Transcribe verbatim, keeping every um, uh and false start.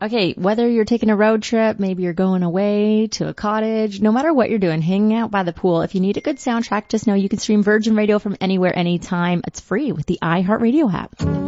Okay, whether you're taking a road trip, maybe you're going away to a cottage, no matter what you're doing, hanging out by the pool, if you need a good soundtrack, just know you can stream Virgin Radio from anywhere, anytime. It's free with the iHeartRadio app.